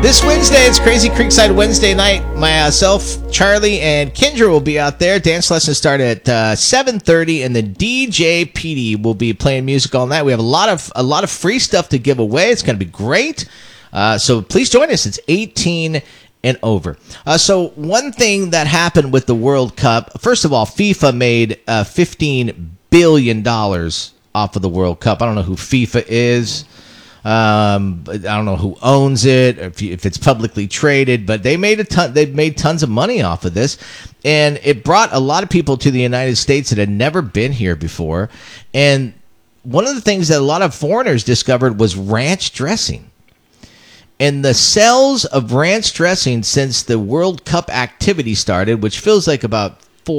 This Wednesday, it's Crazy Creekside Wednesday night. Myself, Charlie, and Kendra will be out there. Dance lessons start at 7:30, and the DJ PD will be playing music all night. We have a lot of free stuff to give away. It's going to be great. So please join us. It's 18 and over. So one thing that happened with the World Cup, first of all, FIFA made $15 billion off of the World Cup. I don't know who FIFA is. I don't know who owns it, if it's publicly traded, but they made they've made tons of money off of this, and it brought a lot of people to the United States that had never been here before. And one of the things that a lot of foreigners discovered was ranch dressing. And the sales of ranch dressing since the World Cup activity started, which feels like about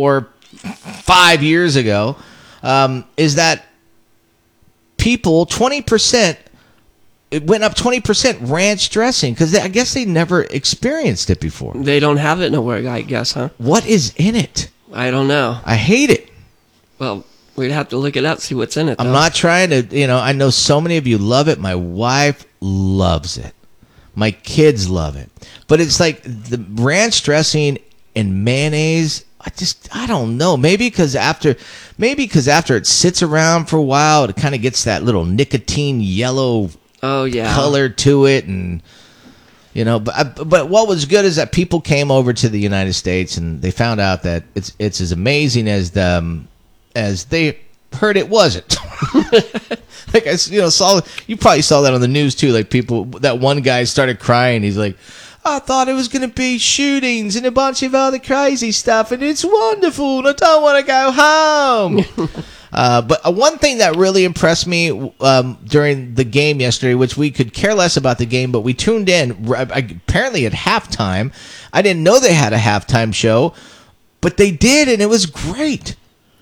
4-5 years ago, is that people, 20%, it went up 20% ranch dressing because I guess they never experienced it before. They don't have it nowhere, I guess, huh? What is in it? I don't know. I hate it. Well, we'd have to look it up, see what's in it, though. I'm not trying to, I know so many of you love it. My wife loves it. My kids love it. But it's like the ranch dressing and mayonnaise, I don't know. Maybe because after it sits around for a while, it kind of gets that little nicotine yellow color to it, and but what was good is that people came over to the United States and they found out that it's as amazing as they heard it wasn't. Like you probably saw that on the news too. Like that one guy started crying. He's like, I thought it was going to be shootings and a bunch of other crazy stuff, and it's wonderful, and I don't want to go home. But one thing that really impressed me during the game yesterday, which we could care less about the game, but we tuned in apparently at halftime. I didn't know they had a halftime show, but they did, and it was great.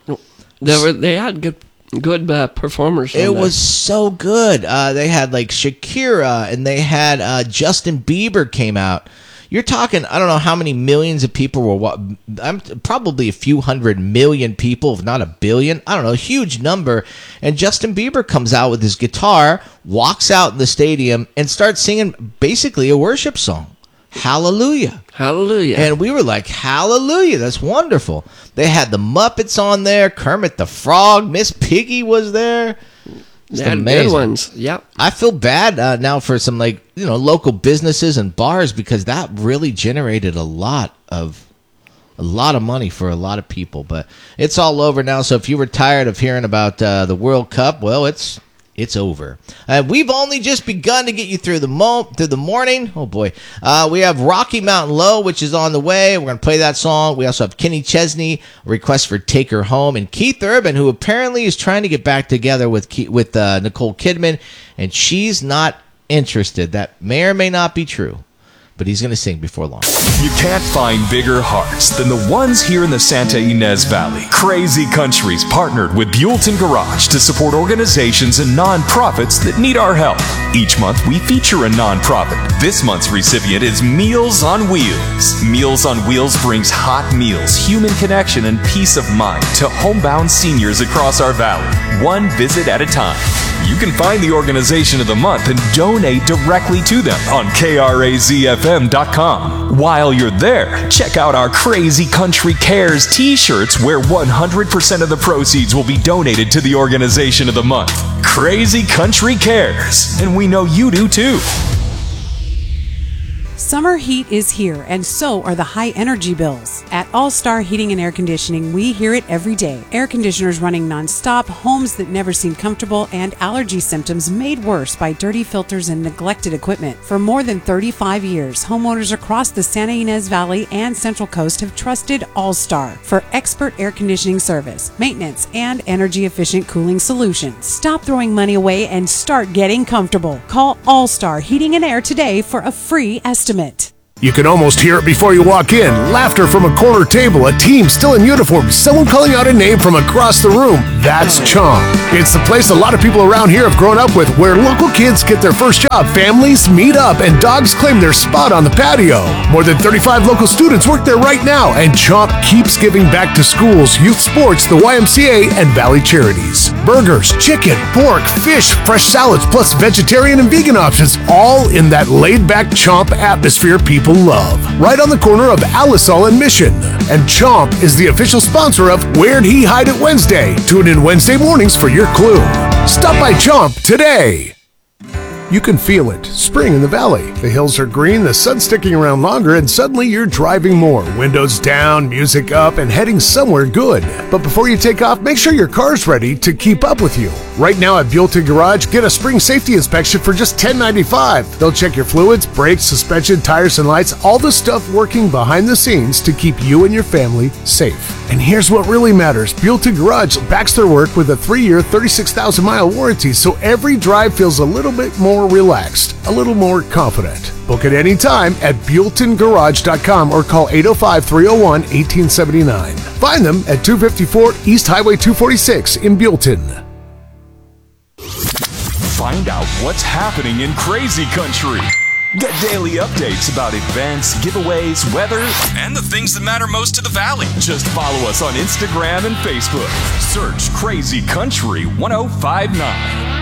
They had good performers. It was so good. They had like Shakira, and they had Justin Bieber came out. You're talking, I don't know how many millions of people were, probably a few 100 million people, if not a billion. I don't know, a huge number. And Justin Bieber comes out with his guitar, walks out in the stadium, and starts singing basically a worship song. Hallelujah. Hallelujah. And we were like, hallelujah, that's wonderful. They had the Muppets on there, Kermit the Frog, Miss Piggy was there. They had good ones. Yep. I feel bad now for some local businesses and bars because that really generated a lot of money for a lot of people. But it's all over now. So if you were tired of hearing about the World Cup, well, it's over. We've only just begun to get you through the morning. Oh boy, we have Rocky Mountain Low, which is on the way. We're gonna play that song. We also have Kenny Chesney, a request for "Take Her Home," and Keith Urban, who apparently is trying to get back together with Nicole Kidman, and she's not interested. That may or may not be true, but he's gonna sing before long. You can't find bigger hearts than the ones here in the Santa Ynez Valley. Crazy Countries partnered with Buellton Garage to support organizations and nonprofits that need our help. Each month, we feature a nonprofit. This month's recipient is Meals on Wheels. Meals on Wheels brings hot meals, human connection, and peace of mind to homebound seniors across our valley, one visit at a time. You can find the organization of the month and donate directly to them on KRAZFM.com. While you're there, check out our Crazy Country Cares t-shirts where 100% of the proceeds will be donated to the organization of the month. Crazy Country Cares. And we know you do too. Summer heat is here, and so are the high energy bills. At All Star Heating and Air Conditioning, we hear it every day. Air conditioners running nonstop, homes that never seem comfortable, and allergy symptoms made worse by dirty filters and neglected equipment. For more than 35 years, homeowners across the Santa Ynez Valley and Central Coast have trusted All Star for expert air conditioning service, maintenance, and energy-efficient cooling solutions. Stop throwing money away and start getting comfortable. Call All Star Heating and Air today for a free estimate. You can almost hear it before you walk in. Laughter from a corner table, a team still in uniform, someone calling out a name from across the room. That's Chomp. It's the place a lot of people around here have grown up with, where local kids get their first job, families meet up, and dogs claim their spot on the patio. More than 35 local students work there right now, and Chomp keeps giving back to schools, youth sports, the YMCA, and Valley Charities. Burgers, chicken, pork, fish, fresh salads, plus vegetarian and vegan options, all in that laid-back Chomp atmosphere people love. Right on the corner of Alisal and Mission. And Chomp is the official sponsor of Where'd He Hide It Wednesday. Tune in Wednesday mornings for your clue. Stop by Chomp today. You can feel it. Spring in the valley. The hills are green, the sun's sticking around longer, and suddenly you're driving more. Windows down, music up, and heading somewhere good. But before you take off, make sure your car's ready to keep up with you. Right now at Buellton Garage, get a spring safety inspection for just $10.95. They'll check your fluids, brakes, suspension, tires, and lights, all the stuff working behind the scenes to keep you and your family safe. And here's what really matters. Buellton Garage backs their work with a 3-year, 36,000-mile warranty, so every drive feels a little bit more relaxed, a little more confident. Book it anytime at BuelltonGarage.com or call 805-301-1879. Find them at 254 East Highway 246 in Buellton. Find out what's happening in Crazy Country. Get daily updates about events, giveaways, weather, and the things that matter most to the Valley. Just follow us on Instagram and Facebook. Search Crazy Country 1059.